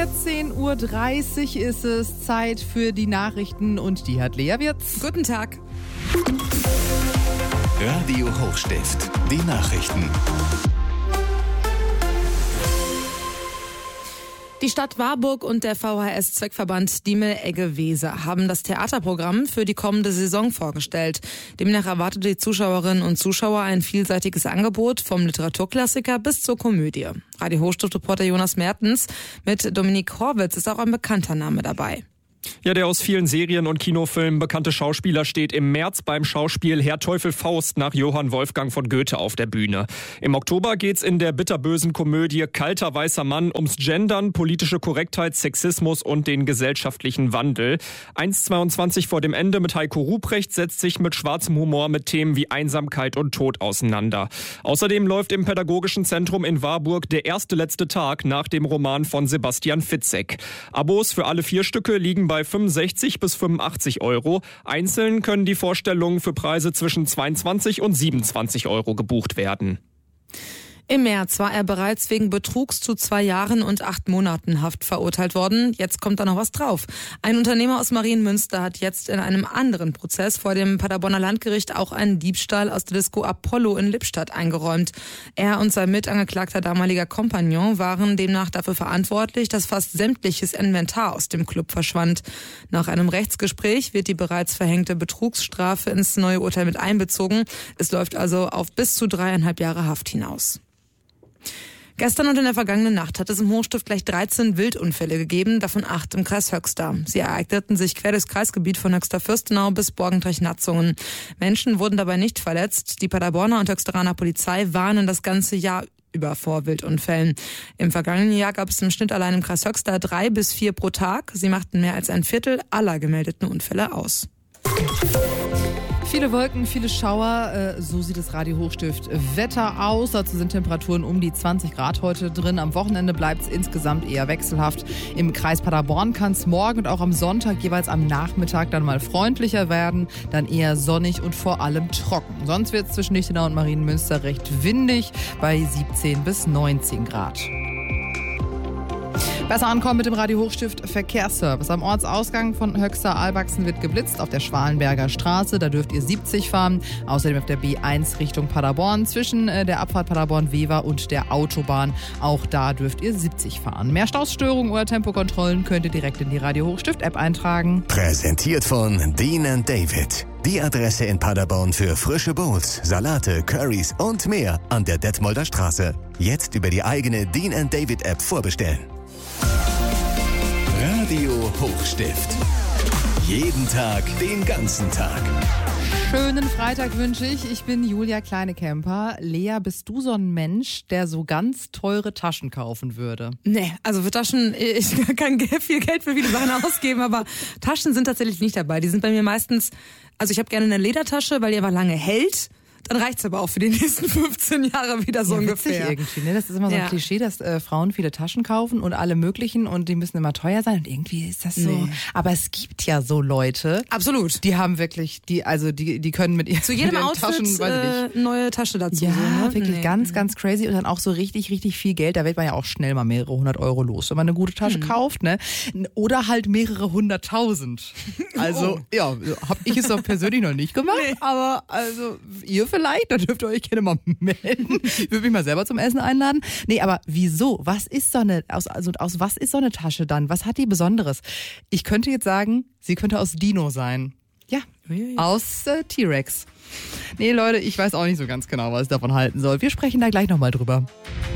14.30 Uhr ist es Zeit für die Nachrichten und die hat Lea Wirz. Guten Tag. Radio Hochstift, die Nachrichten. Die Stadt Warburg und der VHS-Zweckverband Diemel-Egge-Weser haben das Theaterprogramm für die kommende Saison vorgestellt. Demnach erwartet die Zuschauerinnen und Zuschauer ein vielseitiges Angebot vom Literaturklassiker bis zur Komödie. Radio Hochstift-Reporter Jonas Mertens mit Dominik Horwitz ist auch ein bekannter Name dabei. Ja, der aus vielen Serien und Kinofilmen bekannte Schauspieler steht im März beim Schauspiel Herr Teufel Faust nach Johann Wolfgang von Goethe auf der Bühne. Im Oktober geht's in der bitterbösen Komödie Kalter weißer Mann ums Gendern, politische Korrektheit, Sexismus und den gesellschaftlichen Wandel. 1,22 vor dem Ende mit Heiko Ruprecht setzt sich mit schwarzem Humor mit Themen wie Einsamkeit und Tod auseinander. Außerdem läuft im Pädagogischen Zentrum in Warburg der erste letzte Tag nach dem Roman von Sebastian Fitzek. Abos für alle 4 Stücke liegen bei 65 bis 85 Euro. Einzeln können die Vorstellungen für Preise zwischen 22 und 27 Euro gebucht werden. Im März war er bereits wegen Betrugs zu 2 Jahren und 8 Monaten Haft verurteilt worden. Jetzt kommt da noch was drauf. Ein Unternehmer aus Marienmünster hat jetzt in einem anderen Prozess vor dem Paderborner Landgericht auch einen Diebstahl aus der Disco Apollo in Lippstadt eingeräumt. Er und sein mitangeklagter damaliger Kompagnon waren demnach dafür verantwortlich, dass fast sämtliches Inventar aus dem Club verschwand. Nach einem Rechtsgespräch wird die bereits verhängte Betrugsstrafe ins neue Urteil mit einbezogen. Es läuft also auf bis zu 3,5 Jahre Haft hinaus. Gestern und in der vergangenen Nacht hat es im Hochstift gleich 13 Wildunfälle gegeben, davon 8 im Kreis Höxter. Sie ereigneten sich quer durchs Kreisgebiet von Höxter-Fürstenau bis Borgentreich-Natzungen. Menschen wurden dabei nicht verletzt. Die Paderborner und Höxteraner Polizei warnen das ganze Jahr über vor Wildunfällen. Im vergangenen Jahr gab es im Schnitt allein im Kreis Höxter 3 bis 4 pro Tag. Sie machten mehr als ein Viertel aller gemeldeten Unfälle aus. Viele Wolken, viele Schauer, so sieht das Radio Hochstift Wetter aus. Dazu sind Temperaturen um die 20 Grad heute drin. Am Wochenende bleibt es insgesamt eher wechselhaft. Im Kreis Paderborn kann es morgen und auch am Sonntag jeweils am Nachmittag dann mal freundlicher werden, dann eher sonnig und vor allem trocken. Sonst wird es zwischen Lichtenau und Marienmünster recht windig bei 17 bis 19 Grad. Besser ankommen mit dem Radio Hochstift Verkehrsservice. Am Ortsausgang von Höxter-Albachsen wird geblitzt auf der Schwalenberger Straße. Da dürft ihr 70 fahren. Außerdem auf der B1 Richtung Paderborn zwischen der Abfahrt Paderborn-Wever und der Autobahn. Auch da dürft ihr 70 fahren. Mehr Stausstörungen oder Tempokontrollen könnt ihr direkt in die Radio Hochstift-App eintragen. Präsentiert von Dean & David. Die Adresse in Paderborn für frische Bowls, Salate, Currys und mehr an der Detmolder Straße. Jetzt über die eigene Dean & David App vorbestellen. Radio Hochstift. Jeden Tag, den ganzen Tag. Schönen Freitag wünsche ich. Ich bin Julia Kleinekemper. Lea, bist du so ein Mensch, der so ganz teure Taschen kaufen würde? Nee, also für Taschen, ich kann viel Geld für viele Sachen ausgeben, aber Taschen sind tatsächlich nicht dabei. Die sind bei mir meistens, also ich habe gerne eine Ledertasche, weil die aber lange hält. Dann reicht's aber auch für die nächsten 15 Jahre wieder so ungefähr. Irgendwie, ne? Das ist immer so ein Klischee, dass Frauen viele Taschen kaufen und alle möglichen und die müssen immer teuer sein und irgendwie ist das so. Nee. Aber es gibt ja so Leute. Absolut. Die haben wirklich, die können mit zu jedem Outfit neue Tasche dazu. Ja, so, ne? wirklich ganz, ganz crazy und dann auch so richtig, richtig viel Geld. Da wird man ja auch schnell mal mehrere 100 Euro los, wenn man eine gute Tasche kauft, ne? Oder halt mehrere 100.000. Also, ja, hab ich es doch persönlich noch nicht gemacht, aber also ihr vielleicht, da dürft ihr euch gerne mal melden. Ich würde mich mal selber zum Essen einladen. Nee, aber wieso? Was ist so eine, aus was ist so eine Tasche dann? Was hat die Besonderes? Ich könnte jetzt sagen, sie könnte aus Dino sein. Ja, aus T-Rex. Nee, Leute, ich weiß auch nicht so ganz genau, was ich davon halten soll. Wir sprechen da gleich nochmal drüber.